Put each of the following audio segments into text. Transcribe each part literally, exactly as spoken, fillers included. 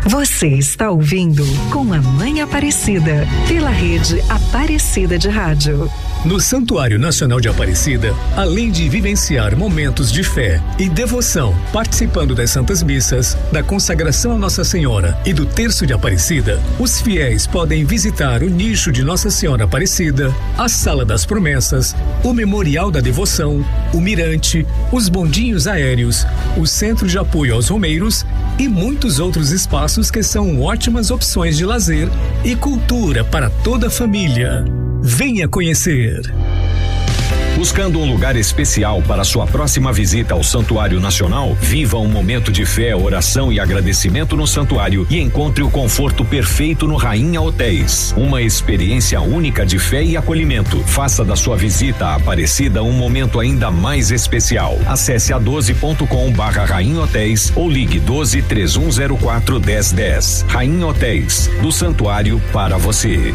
Você está ouvindo Com a Mãe Aparecida, pela rede Aparecida de Rádio. No Santuário Nacional de Aparecida, além de vivenciar momentos de fé e devoção, participando das Santas Missas, da consagração a Nossa Senhora e do Terço de Aparecida, os fiéis podem visitar o nicho de Nossa Senhora Aparecida, a Sala das Promessas, o Memorial da Devoção, o Mirante, os bondinhos aéreos, o Centro de Apoio aos Romeiros e muitos outros espaços que são ótimas opções de lazer e cultura para toda a família. Venha conhecer. Buscando um lugar especial para sua próxima visita ao Santuário Nacional? Viva um momento de fé, oração e agradecimento no santuário e encontre o conforto perfeito no Rainha Hotéis. Uma experiência única de fé e acolhimento. Faça da sua visita à Aparecida um momento ainda mais especial. Acesse a doze ponto com barra Rainha Hotéis ou ligue doze, três um zero quatro, dez dez. Rainha Hotéis, do santuário para você.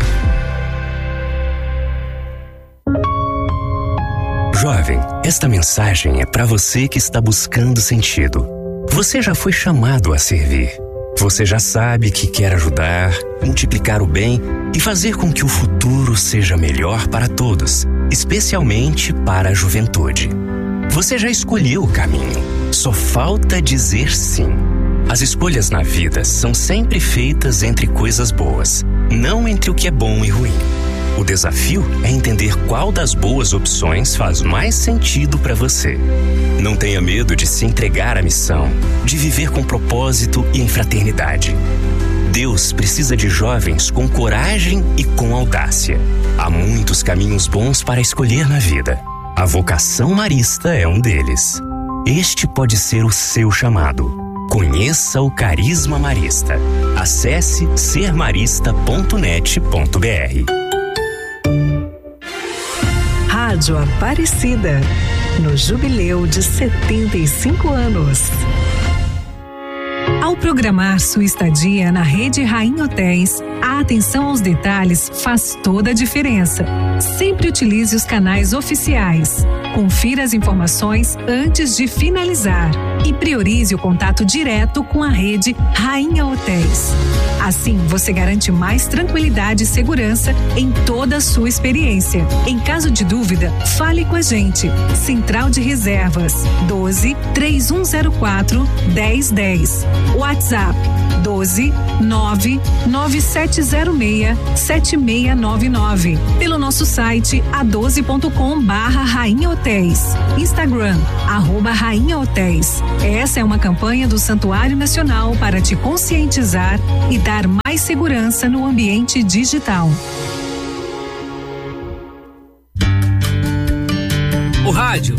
Jovem, esta mensagem é para você que está buscando sentido. Você já foi chamado a servir. Você já sabe que quer ajudar, multiplicar o bem e fazer com que o futuro seja melhor para todos, especialmente para a juventude. Você já escolheu o caminho, só falta dizer sim. As escolhas na vida são sempre feitas entre coisas boas, não entre o que é bom e ruim. O desafio é entender qual das boas opções faz mais sentido para você. Não tenha medo de se entregar à missão, de viver com propósito e em fraternidade. Deus precisa de jovens com coragem e com audácia. Há muitos caminhos bons para escolher na vida. A vocação marista é um deles. Este pode ser o seu chamado. Conheça o Carisma Marista. Acesse ser marista ponto net ponto b r. Rádio Aparecida, no jubileu de setenta e cinco anos. Ao programar sua estadia na rede Rainha Hotéis, a atenção aos detalhes faz toda a diferença. Sempre utilize os canais oficiais. Confira as informações antes de finalizar e priorize o contato direto com a rede Rainha Hotéis. Assim, você garante mais tranquilidade e segurança em toda a sua experiência. Em caso de dúvida, fale com a gente. Central de Reservas doze, três um zero quatro, dez dez. WhatsApp doze, nove, nove sete zero seis, sete seis nove nove. Pelo nosso site a doze ponto com barra Rainha Hotéis. Instagram, arroba Rainha Hotéis. Essa é uma campanha do Santuário Nacional para te conscientizar e dar mais segurança no ambiente digital. O rádio.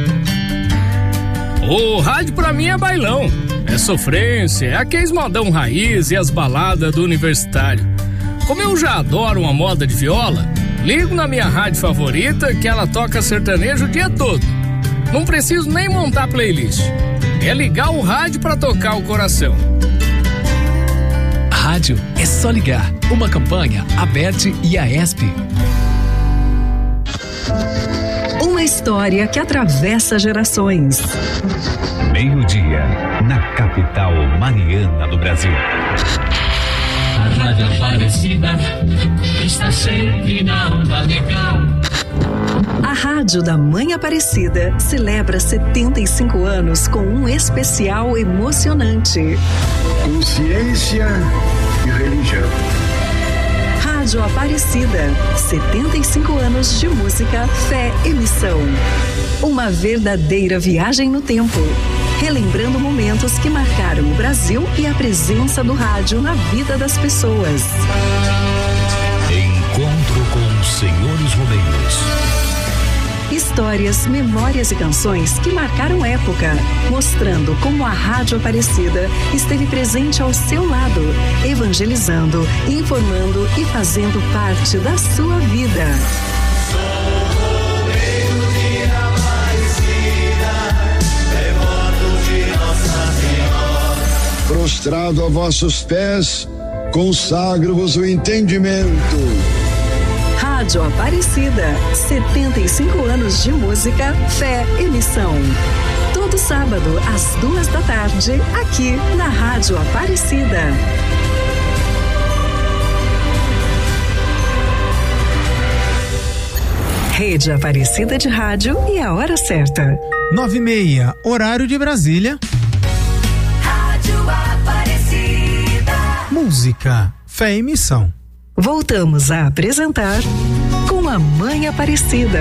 O rádio pra mim é bailão. É sofrência, é aqueles modão raiz e as baladas do universitário. Como eu já adoro uma moda de viola, ligo na minha rádio favorita que ela toca sertanejo o dia todo. Não preciso nem montar playlist. É ligar o rádio pra tocar o coração. Rádio é só ligar. Uma campanha, Aberte e a ESP. Uma história que atravessa gerações. Meio-dia, na capital mariana do Brasil. A Rádio Aparecida está sempre na onda legal. A Rádio da Mãe Aparecida celebra setenta e cinco anos com um especial emocionante. Consciência e religião. Rádio Aparecida, setenta e cinco anos de música, fé e missão. Uma verdadeira viagem no tempo, relembrando momentos que marcaram o Brasil e a presença do rádio na vida das pessoas. Encontro com os senhores Romeiros. Histórias, memórias e canções que marcaram época, mostrando como a Rádio Aparecida esteve presente ao seu lado, evangelizando, informando e fazendo parte da sua vida. Prostrado a vossos pés, consagro-vos o entendimento. Rádio Aparecida, setenta e cinco anos de música, fé e missão. Todo sábado, às duas da tarde, aqui na Rádio Rádio Aparecida. Rede Aparecida de Rádio e a hora certa. Nove e meia, horário de Brasília. Rádio Aparecida. Música, fé e missão. Voltamos a apresentar Com a Mãe Aparecida.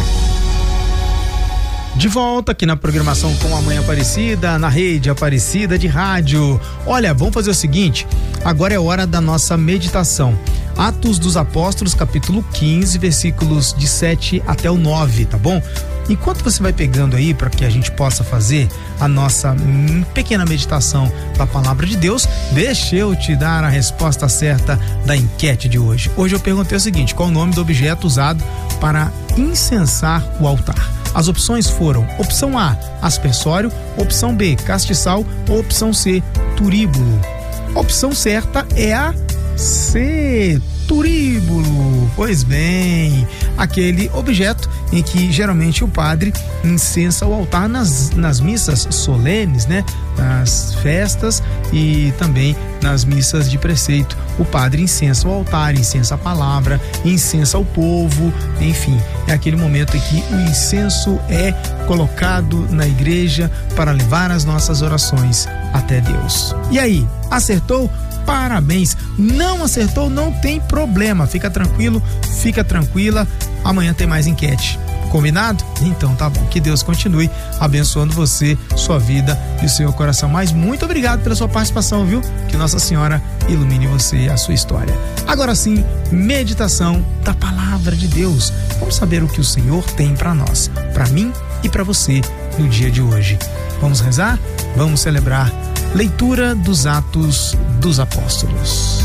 De volta aqui na programação Com a Mãe Aparecida, na Rede Aparecida de Rádio. Olha, vamos fazer o seguinte, agora é hora da nossa meditação. Atos dos Apóstolos, capítulo quinze, versículos de sete até o nove, tá bom? Enquanto você vai pegando aí para que a gente possa fazer a nossa hum, pequena meditação da palavra de Deus, deixa eu te dar a resposta certa da enquete de hoje. Hoje eu perguntei o seguinte: qual o nome do objeto usado para incensar o altar? As opções foram: opção A, aspersório, opção B, castiçal, ou opção C, turíbulo. A opção certa é a C, turíbulo. Pois bem, aquele objeto em que geralmente o padre incensa o altar nas, nas missas solenes, né? Nas festas e também nas missas de preceito. O padre incensa o altar, incensa a palavra, incensa o povo, enfim, é aquele momento em que o incenso é colocado na igreja para levar as nossas orações até Deus. E aí, acertou? Parabéns. Não acertou? Não tem problema. Fica tranquilo, fica tranquila. Amanhã tem mais enquete. Combinado? Então tá bom. Que Deus continue abençoando você, sua vida e o seu coração. Mas muito obrigado pela sua participação, viu? Que Nossa Senhora ilumine você e a sua história. Agora sim, meditação da palavra de Deus. Vamos saber o que o Senhor tem para nós, para mim e para você no dia de hoje. Vamos rezar? Vamos celebrar. Leitura dos Atos dos Apóstolos.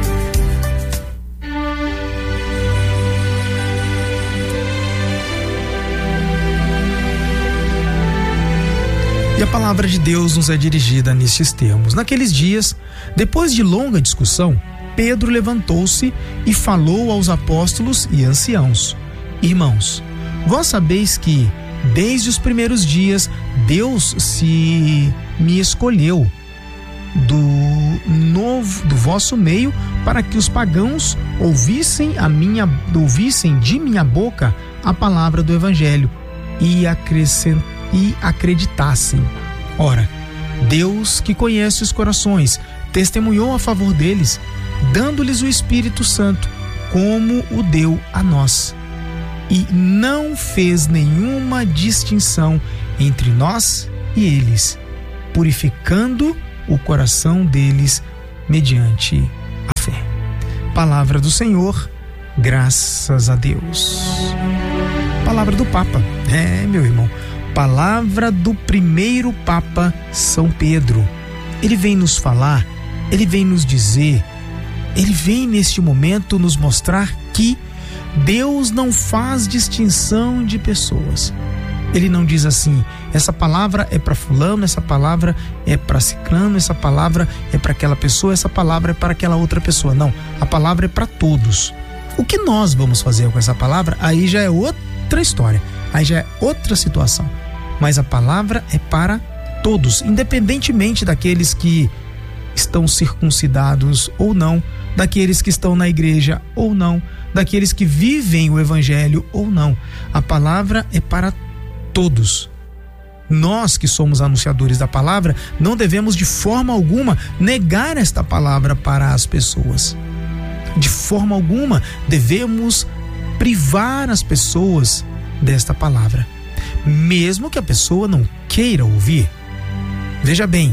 E a palavra de Deus nos é dirigida nestes termos. Naqueles dias, depois de longa discussão, Pedro levantou-se e falou aos apóstolos e anciãos: Irmãos, vós sabeis que, desde os primeiros dias, Deus se me escolheu do novo do vosso meio para que os pagãos ouvissem a minha ouvissem de minha boca a palavra do evangelho e acrescent, e acreditassem. Ora, Deus, que conhece os corações, testemunhou a favor deles, dando-lhes o Espírito Santo, como o deu a nós, e não fez nenhuma distinção entre nós e eles, purificando o coração deles mediante a fé. Palavra do Senhor, graças a Deus. Palavra do Papa, é, meu irmão, palavra do primeiro Papa São Pedro. Ele vem nos falar, ele vem nos dizer, ele vem neste momento nos mostrar que Deus não faz distinção de pessoas. Ele não diz assim: essa palavra é para fulano, essa palavra é para ciclano, essa palavra é para aquela pessoa, essa palavra é para aquela outra pessoa. Não, a palavra é para todos. O que nós vamos fazer com essa palavra, aí já é outra história, aí já é outra situação. Mas a palavra é para todos, independentemente daqueles que estão circuncidados ou não, daqueles que estão na igreja ou não, daqueles que vivem o evangelho ou não. A palavra é para todos. Nós que somos anunciadores da palavra não devemos de forma alguma negar esta palavra para as pessoas. De forma alguma devemos privar as pessoas desta palavra, mesmo que a pessoa não queira ouvir. Veja bem,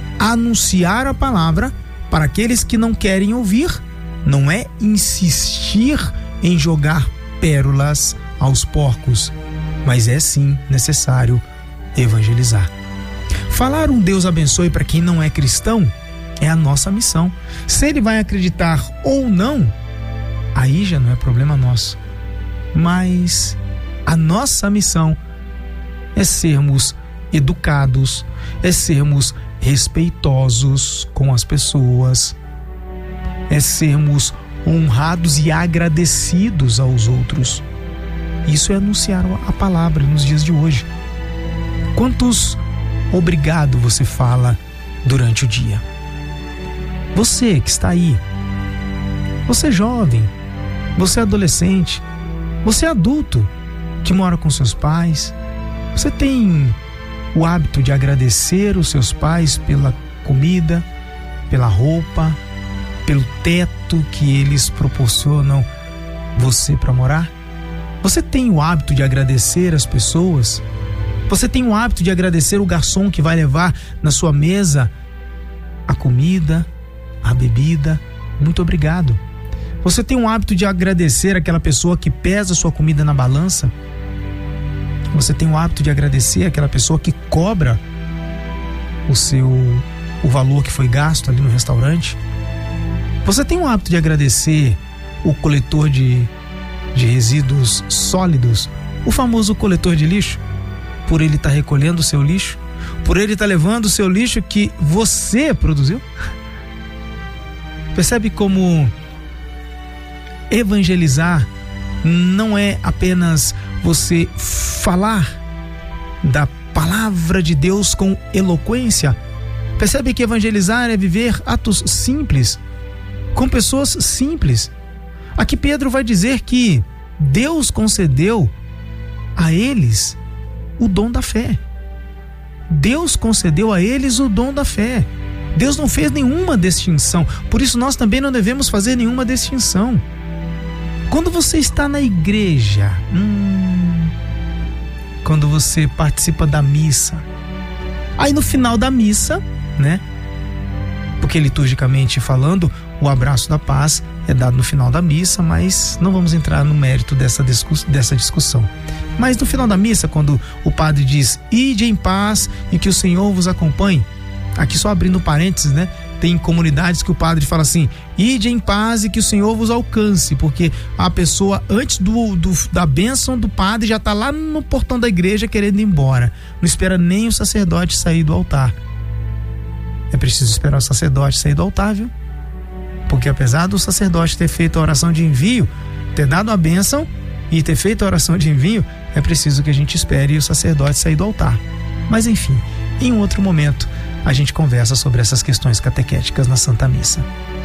anunciar a palavra para aqueles que não querem ouvir não é insistir em jogar pérolas aos porcos, mas é sim necessário evangelizar. Falar um Deus abençoe para quem não é cristão é a nossa missão. Se ele vai acreditar ou não, aí já não é problema nosso. Mas a nossa missão é sermos educados, é sermos respeitosos com as pessoas, é sermos honrados e agradecidos aos outros. Isso é anunciar a palavra nos dias de hoje. Quantos obrigado você fala durante o dia? Você que está aí, você jovem, você adolescente, você adulto que mora com seus pais, você tem o hábito de agradecer os seus pais pela comida, pela roupa, pelo teto que eles proporcionam você para morar? Você tem o hábito de agradecer as pessoas? Você tem o hábito de agradecer o garçom que vai levar na sua mesa a comida, a bebida? Muito obrigado. Você tem o hábito de agradecer aquela pessoa que pesa a sua comida na balança? Você tem o hábito de agradecer aquela pessoa que cobra o seu o valor que foi gasto ali no restaurante? Você tem o hábito de agradecer o coletor de, de resíduos sólidos, o famoso coletor de lixo, por ele estar tá recolhendo o seu lixo, por ele estar tá levando o seu lixo que você produziu? Percebe como evangelizar não é apenas você falar da palavra de Deus com eloquência. Percebe que evangelizar é viver atos simples, com pessoas simples. Aqui Pedro vai dizer que Deus concedeu a eles o dom da fé. Deus concedeu a eles o dom da fé. Deus não fez nenhuma distinção. Por isso nós também não devemos fazer nenhuma distinção. Quando você está na igreja, hum, quando você participa da missa, aí no final da missa, né? Porque liturgicamente falando, o abraço da paz é dado no final da missa, mas não vamos entrar no mérito dessa, discuss- dessa discussão. Mas no final da missa, quando o padre diz, ide em paz e que o Senhor vos acompanhe, aqui só abrindo parênteses, né? Tem comunidades que o padre fala assim, ide em paz e que o Senhor vos alcance, porque a pessoa antes do, do, da bênção do padre já está lá no portão da igreja querendo ir embora, não espera nem o sacerdote sair do altar. É preciso esperar o sacerdote sair do altar, viu? Porque apesar do sacerdote ter feito a oração de envio, ter dado a bênção e ter feito a oração de envio, é preciso que a gente espere o sacerdote sair do altar. Mas enfim, em um outro momento a gente conversa sobre essas questões catequéticas na Santa Missa.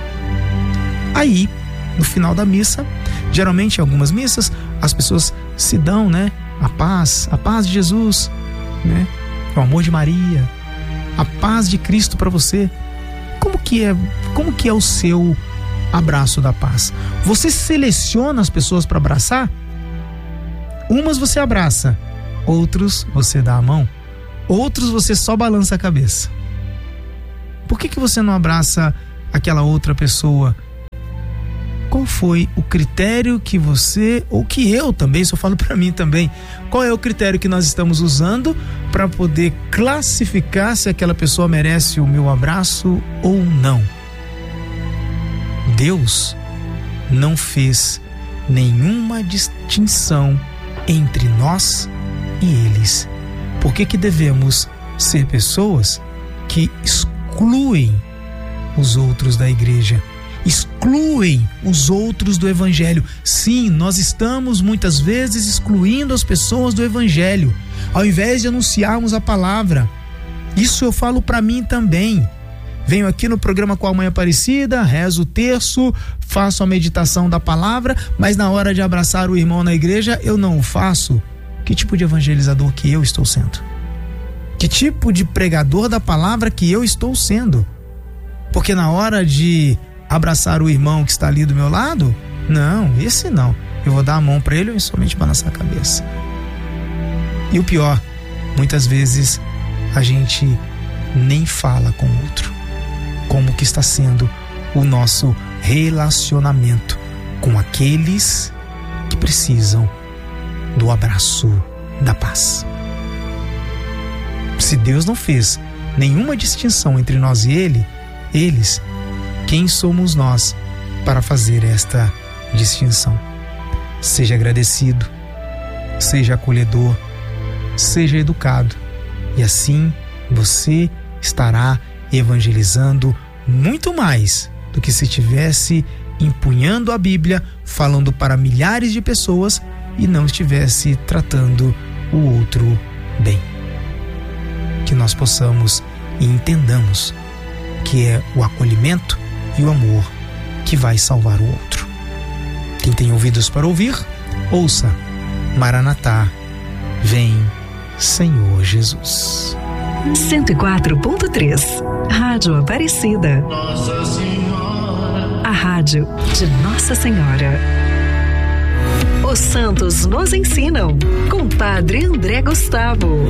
Aí, no final da missa, geralmente em algumas missas, as pessoas se dão, né? A paz, a paz de Jesus, né? O amor de Maria, a paz de Cristo para você. Como que é, como que é o seu abraço da paz? Você seleciona as pessoas para abraçar? Umas você abraça, outros você dá a mão, outros você só balança a cabeça. Por que que você não abraça aquela outra pessoa? Qual foi o critério que você, ou que eu também, isso eu falo para mim também, qual é o critério que nós estamos usando para poder classificar se aquela pessoa merece o meu abraço ou não? Deus não fez nenhuma distinção entre nós e eles. Por que que devemos ser pessoas que excluem os outros da igreja, excluem os outros do evangelho? Sim, nós estamos muitas vezes excluindo as pessoas do evangelho, ao invés de anunciarmos a palavra. Isso eu falo para mim também. Venho aqui no programa Com a Mãe Aparecida, rezo o terço, faço a meditação da palavra, mas na hora de abraçar o irmão na igreja eu não o faço. Que tipo de evangelizador que eu estou sendo? Que tipo de pregador da palavra que eu estou sendo? Porque na hora de abraçar o irmão que está ali do meu lado, não, esse não. Eu vou dar a mão para ele ou somente balançar a cabeça. E o pior, muitas vezes a gente nem fala com o outro. Como que está sendo o nosso relacionamento com aqueles que precisam do abraço da paz? Se Deus não fez nenhuma distinção entre nós e ele, eles, quem somos nós para fazer esta distinção? Seja agradecido, seja acolhedor, seja educado, e assim você estará evangelizando muito mais do que se estivesse empunhando a Bíblia, falando para milhares de pessoas e não estivesse tratando o outro bem. Que nós possamos e entendamos que é o acolhimento e o amor que vai salvar o outro. Quem tem ouvidos para ouvir, ouça. Maranatá, vem, Senhor Jesus. cento e quatro ponto três, Rádio Aparecida. Nossa Senhora. A rádio de Nossa Senhora. Os santos nos ensinam, com Padre André Gustavo.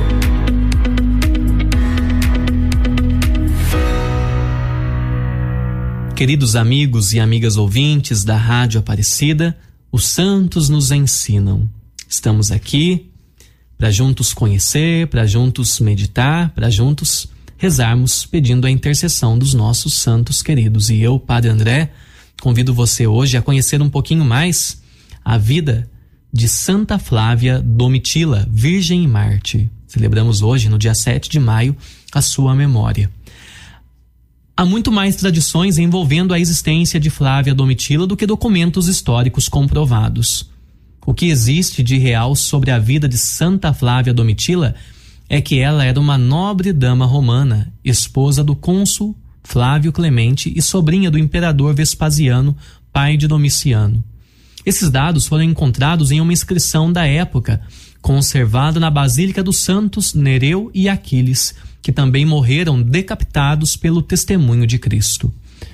Queridos amigos e amigas ouvintes da Rádio Aparecida, os santos nos ensinam. Estamos aqui para juntos conhecer, para juntos meditar, para juntos rezarmos pedindo a intercessão dos nossos santos queridos. E eu, Padre André, convido você hoje a conhecer um pouquinho mais a vida de Santa Flávia Domitila, Virgem e Mártir. Celebramos hoje, no dia sete de maio, a sua memória. Há muito mais tradições envolvendo a existência de Flávia Domitila do que documentos históricos comprovados. O que existe de real sobre a vida de Santa Flávia Domitila é que ela era uma nobre dama romana, esposa do cônsul Flávio Clemente e sobrinha do imperador Vespasiano, pai de Domiciano. Esses dados foram encontrados em uma inscrição da época, conservada na Basílica dos Santos Nereu e Aquiles, que também morreram decapitados pelo testemunho de Cristo.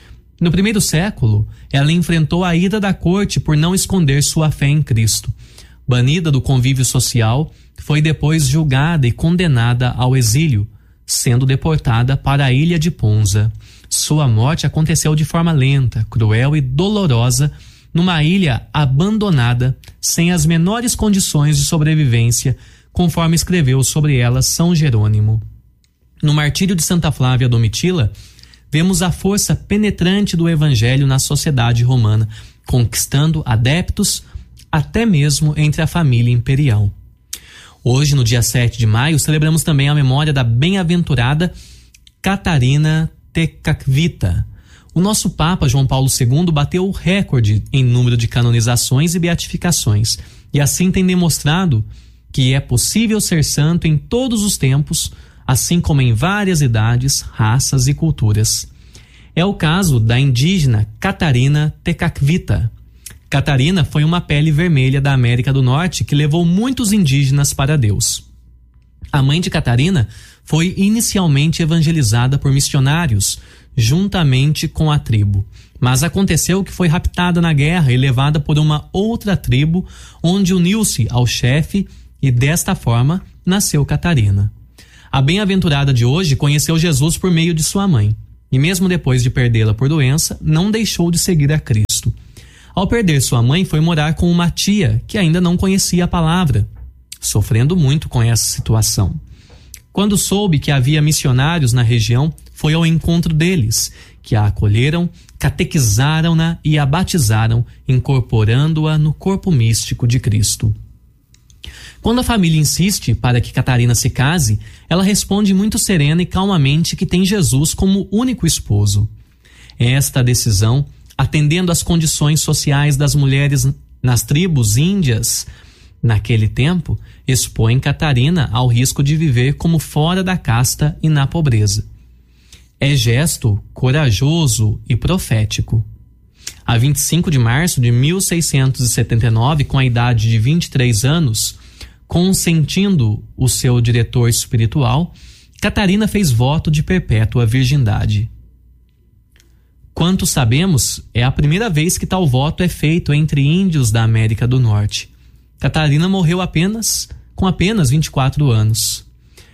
No primeiro século, ela enfrentou a ira da corte por não esconder sua fé em Cristo. Banida do convívio social, foi depois julgada e condenada ao exílio, sendo deportada para a ilha de Ponza. Sua morte aconteceu de forma lenta, cruel e dolorosa, numa ilha abandonada, sem as menores condições de sobrevivência, conforme escreveu sobre ela São Jerônimo. No martírio de Santa Flávia Domitila, vemos a força penetrante do evangelho na sociedade romana, conquistando adeptos até mesmo entre a família imperial. Hoje, no dia sete de maio, celebramos também a memória da bem-aventurada Catarina Tecacvita. O nosso Papa João Paulo segundo bateu o recorde em número de canonizações e beatificações, e assim tem demonstrado que é possível ser santo em todos os tempos, assim como em várias idades, raças e culturas. É o caso da indígena Catarina Tecacvita. Catarina foi uma pele vermelha da América do Norte que levou muitos indígenas para Deus. A mãe de Catarina foi inicialmente evangelizada por missionários, juntamente com a tribo. Mas aconteceu que foi raptada na guerra e levada por uma outra tribo, onde uniu-se ao chefe e desta forma nasceu Catarina. A bem-aventurada de hoje conheceu Jesus por meio de sua mãe, e mesmo depois de perdê-la por doença, não deixou de seguir a Cristo. Ao perder sua mãe, foi morar com uma tia que ainda não conhecia a palavra, sofrendo muito com essa situação. Quando soube que havia missionários na região, foi ao encontro deles, que a acolheram, catequizaram-na e a batizaram, incorporando-a no corpo místico de Cristo. Quando a família insiste para que Catarina se case, ela responde muito serena e calmamente que tem Jesus como único esposo. Esta decisão, atendendo às condições sociais das mulheres nas tribos índias naquele tempo, expõe Catarina ao risco de viver como fora da casta e na pobreza. É gesto corajoso e profético. A vinte e cinco de março de mil seiscentos e setenta e nove, com a idade de vinte e três anos, consentindo o seu diretor espiritual, Catarina fez voto de perpétua virgindade. Quanto sabemos, é a primeira vez que tal voto é feito entre índios da América do Norte. Catarina morreu apenas com apenas vinte e quatro anos.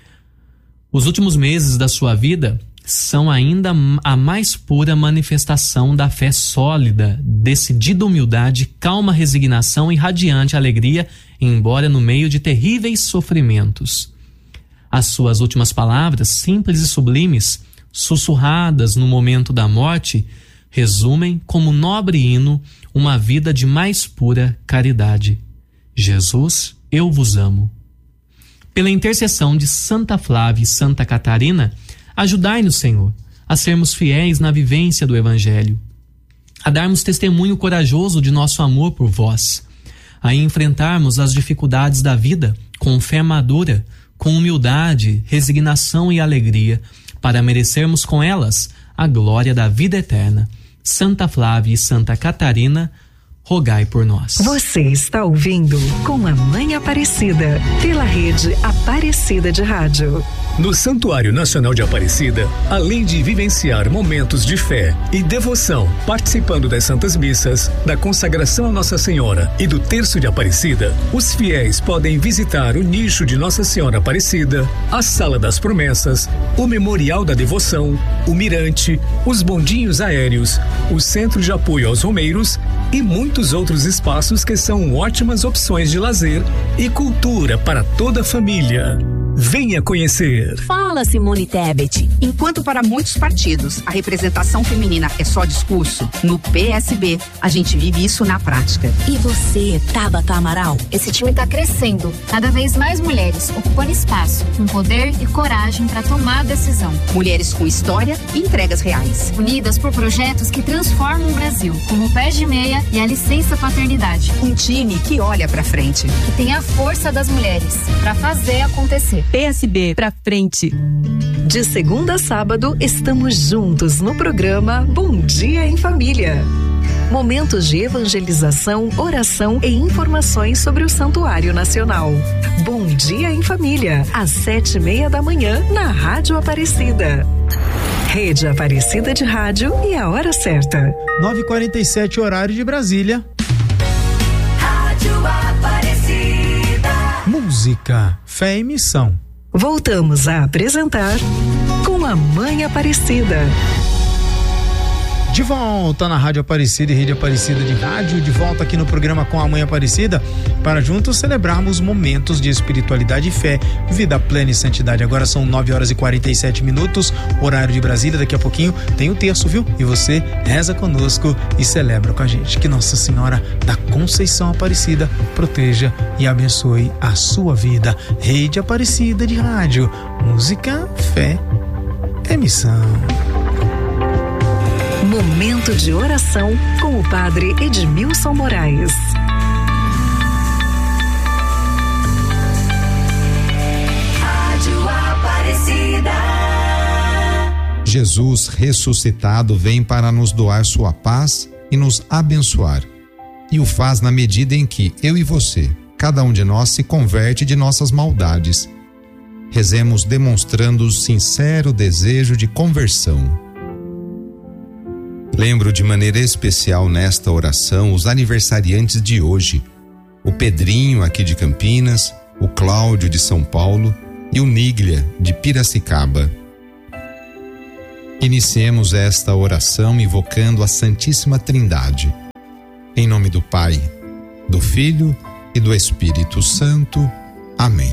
Os últimos meses da sua vida são ainda a mais pura manifestação da fé sólida, decidida humildade, calma resignação e radiante alegria, embora no meio de terríveis sofrimentos. As suas últimas palavras, simples e sublimes, sussurradas no momento da morte, resumem como nobre hino uma vida de mais pura caridade. Jesus, eu vos amo. Pela intercessão de Santa Flávia e Santa Catarina, ajudai-nos, Senhor, a sermos fiéis na vivência do Evangelho, a darmos testemunho corajoso de nosso amor por vós, a enfrentarmos as dificuldades da vida com fé madura, com humildade, resignação e alegria, para merecermos com elas a glória da vida eterna. Santa Flávia e Santa Catarina, rogai por nós. Você está ouvindo Com a Mãe Aparecida, pela rede Aparecida de Rádio. No Santuário Nacional de Aparecida, além de vivenciar momentos de fé e devoção, participando das Santas Missas, da consagração a Nossa Senhora e do Terço de Aparecida, os fiéis podem visitar o nicho de Nossa Senhora Aparecida, a Sala das Promessas, o Memorial da Devoção, o Mirante, os bondinhos aéreos, o Centro de Apoio aos Romeiros e muitos outros espaços que são ótimas opções de lazer e cultura para toda a família. Venha conhecer. Fala, Simone Tebet. Enquanto para muitos partidos a representação feminina é só discurso, no P S B a gente vive isso na prática. E você, Tabata Amaral? Esse time está crescendo. Cada vez mais mulheres ocupando espaço, com poder e coragem para tomar a decisão. Mulheres com história e entregas reais. Unidas por projetos que transformam o Brasil, como o Pés de Meia e a Licença Paternidade. Um time que olha para frente. Que tem a força das mulheres para fazer acontecer. P S B pra frente. De segunda a sábado, estamos juntos no programa Bom Dia em Família. Momentos de evangelização, oração e informações sobre o Santuário Nacional. Bom Dia em Família, às sete e meia da manhã, na Rádio Aparecida. Rede Aparecida de Rádio e a hora certa. nove e quarenta e sete, horário de Brasília. Rádio Aparecida. Música, fé e missão. Voltamos a apresentar Com a Mãe Aparecida. De volta na Rádio Aparecida e Rede Aparecida de Rádio, de volta aqui no programa Com a Mãe Aparecida, para juntos celebrarmos momentos de espiritualidade e fé, vida plena e santidade. Agora são nove horas e quarenta e sete minutos, horário de Brasília. Daqui a pouquinho tem o terço, viu? E você reza conosco e celebra com a gente. Que Nossa Senhora da Conceição Aparecida proteja e abençoe a sua vida. Rede Aparecida de Rádio, música, fé, emissão. Momento de oração com o Padre Edmilson Moraes. Rádio Aparecida. Jesus ressuscitado vem para nos doar sua paz e nos abençoar. E o faz na medida em que eu e você, cada um de nós, se converte de nossas maldades. Rezemos demonstrando o sincero desejo de conversão. Lembro de maneira especial nesta oração os aniversariantes de hoje: o Pedrinho aqui de Campinas, o Cláudio de São Paulo e o Níglia de Piracicaba. Iniciemos esta oração invocando a Santíssima Trindade. Em nome do Pai, do Filho e do Espírito Santo. Amém.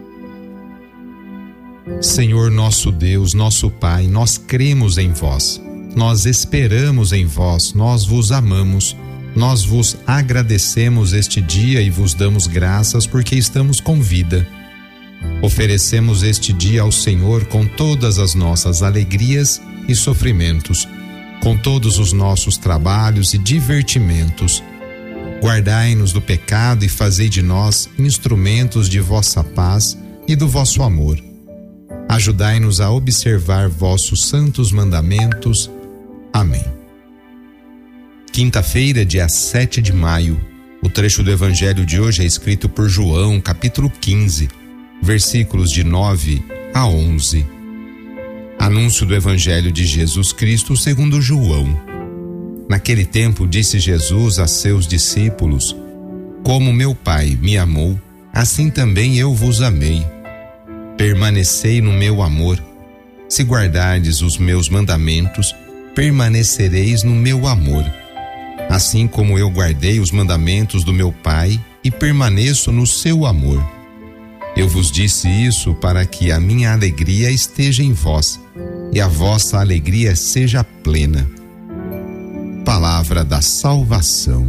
Senhor nosso Deus, nosso Pai, nós cremos em vós. Nós esperamos em vós, nós vos amamos, nós vos agradecemos este dia e vos damos graças porque estamos com vida. Oferecemos este dia ao Senhor com todas as nossas alegrias e sofrimentos, com todos os nossos trabalhos e divertimentos. Guardai-nos do pecado e fazei de nós instrumentos de vossa paz e do vosso amor. Ajudai-nos a observar vossos santos mandamentos. Amém. Quinta-feira, dia sete de maio. O trecho do evangelho de hoje é escrito por João, capítulo quinze, versículos de nove a onze. Anúncio do evangelho de Jesus Cristo segundo João. Naquele tempo disse Jesus a seus discípulos: Como meu Pai me amou, assim também eu vos amei. Permanecei no meu amor. Se guardardes os meus mandamentos, permanecereis no meu amor. Assim como eu guardei os mandamentos do meu Pai e permaneço no seu amor. Eu vos disse isso para que a minha alegria esteja em vós e a vossa alegria seja plena. Palavra da salvação.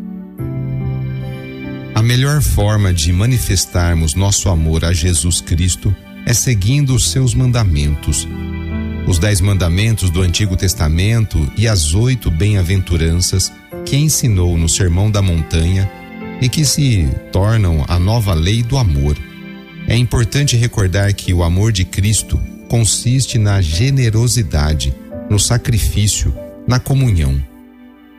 A melhor forma de manifestarmos nosso amor a Jesus Cristo é seguindo os seus mandamentos. Os dez mandamentos do Antigo Testamento e as oito bem-aventuranças que ensinou no Sermão da Montanha e que se tornam a nova lei do amor. É importante recordar que o amor de Cristo consiste na generosidade, no sacrifício, na comunhão.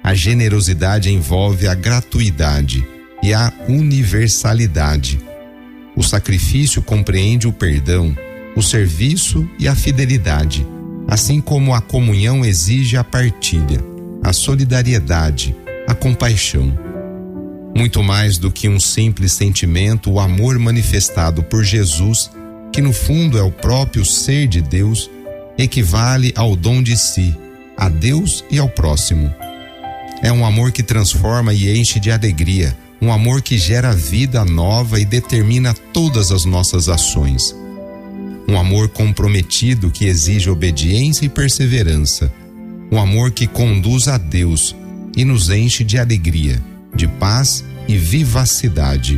A generosidade envolve a gratuidade e a universalidade. O sacrifício compreende o perdão, o serviço e a fidelidade, assim como a comunhão exige a partilha, a solidariedade, a compaixão. Muito mais do que um simples sentimento, o amor manifestado por Jesus, que no fundo é o próprio ser de Deus, equivale ao dom de si, a Deus e ao próximo. É um amor que transforma e enche de alegria, um amor que gera vida nova e determina todas as nossas ações. Um amor comprometido que exige obediência e perseverança. Um amor que conduz a Deus e nos enche de alegria, de paz e vivacidade.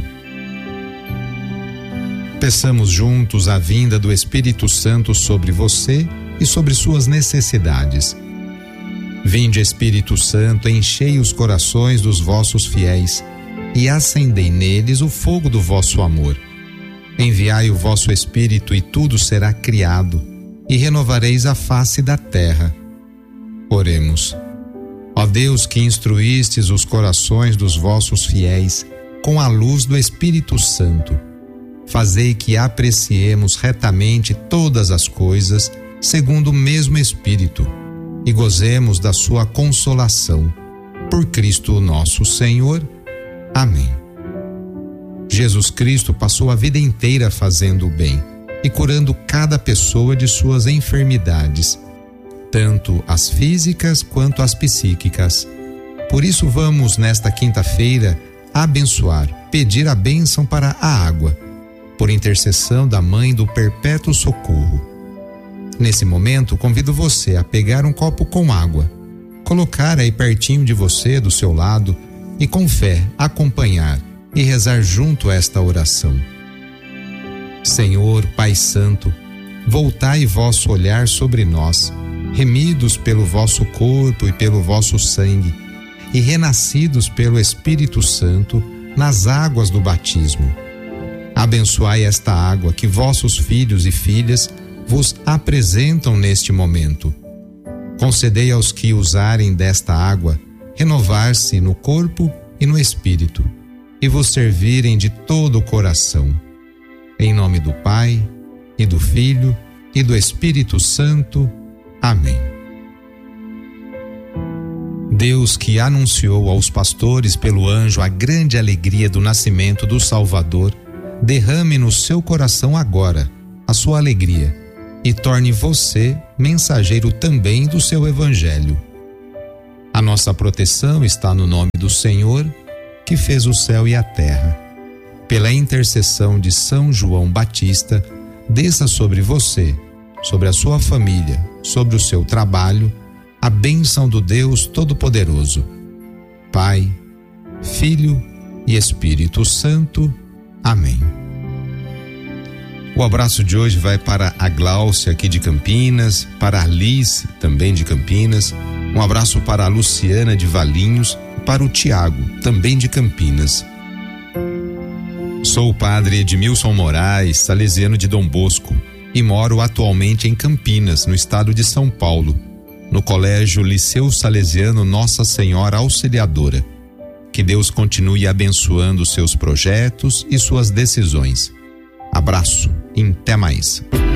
Peçamos juntos a vinda do Espírito Santo sobre você e sobre suas necessidades. Vinde, Espírito Santo, enchei os corações dos vossos fiéis e acendei neles o fogo do vosso amor. Enviai o vosso Espírito e tudo será criado, e renovareis a face da terra. Oremos. Ó Deus, que instruístes os corações dos vossos fiéis com a luz do Espírito Santo, fazei que apreciemos retamente todas as coisas segundo o mesmo Espírito e gozemos da sua consolação. Por Cristo nosso Senhor. Amém. Jesus Cristo passou a vida inteira fazendo o bem e curando cada pessoa de suas enfermidades, tanto as físicas quanto as psíquicas. Por isso vamos, nesta quinta-feira, abençoar, pedir a bênção para a água, por intercessão da Mãe do Perpétuo Socorro. Nesse momento, convido você a pegar um copo com água, colocar aí pertinho de você, do seu lado, e com fé acompanhar e rezar junto a esta oração. Senhor, Pai Santo, voltai vosso olhar sobre nós, remidos pelo vosso corpo e pelo vosso sangue, e renascidos pelo Espírito Santo nas águas do batismo. Abençoai esta água que vossos filhos e filhas vos apresentam neste momento. Concedei aos que usarem desta água renovar-se no corpo e no espírito, e vos servirem de todo o coração. Em nome do Pai, e do Filho, e do Espírito Santo. Amém. Deus, que anunciou aos pastores pelo anjo a grande alegria do nascimento do Salvador, derrame no seu coração agora a sua alegria e torne você mensageiro também do seu evangelho. A nossa proteção está no nome do Senhor, que fez o céu e a terra. Pela intercessão de São João Batista, desça sobre você, sobre a sua família, sobre o seu trabalho, a bênção do Deus Todo-Poderoso, Pai, Filho e Espírito Santo. Amém. O abraço de hoje vai para a Gláucia, aqui de Campinas, para a Alice, também de Campinas. Um abraço para a Luciana de Valinhos e para o Tiago, também de Campinas. Sou o padre Edmilson Moraes, salesiano de Dom Bosco, e moro atualmente em Campinas, no estado de São Paulo, no Colégio Liceu Salesiano Nossa Senhora Auxiliadora. Que Deus continue abençoando seus projetos e suas decisões. Abraço e até mais.